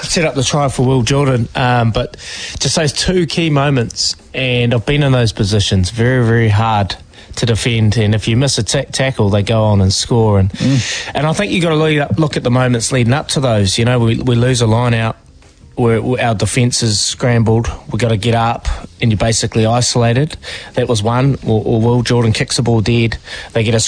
set up the try for Will Jordan, but just those two key moments, and I've been in those positions, very, very hard to defend, and if you miss a tackle, they go on and score, and I think you've got to look at the moments leading up to those. You know, we lose a line out where our defence is scrambled, we've got to get up, and you're basically isolated. That was one. Or Will Jordan kicks the ball dead, they get a